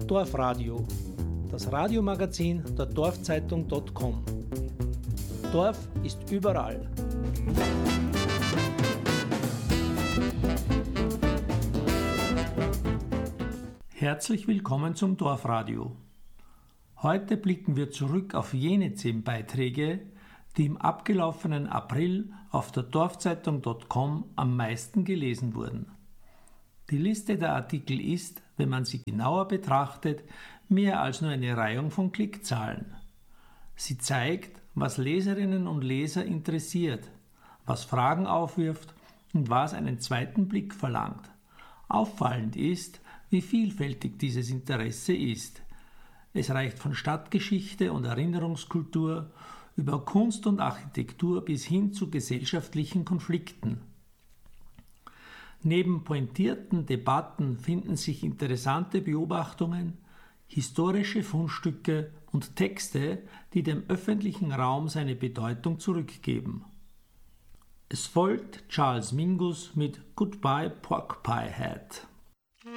Dorfradio, das Radiomagazin der Dorfzeitung.com. Dorf ist überall. Herzlich willkommen zum Dorfradio. Heute blicken wir zurück auf jene 10 Beiträge, die im abgelaufenen April auf der Dorfzeitung.com am meisten gelesen wurden. Die Liste der Artikel ist, wenn man sie genauer betrachtet, mehr als nur eine Reihung von Klickzahlen. Sie zeigt, was Leserinnen und Leser interessiert, was Fragen aufwirft und was einen zweiten Blick verlangt. Auffallend ist, wie vielfältig dieses Interesse ist. Es reicht von Stadtgeschichte und Erinnerungskultur über Kunst und Architektur bis hin zu gesellschaftlichen Konflikten. Neben pointierten Debatten finden sich interessante Beobachtungen, historische Fundstücke und Texte, die dem öffentlichen Raum seine Bedeutung zurückgeben. Es folgt Charles Mingus mit Goodbye Pork Pie Hat.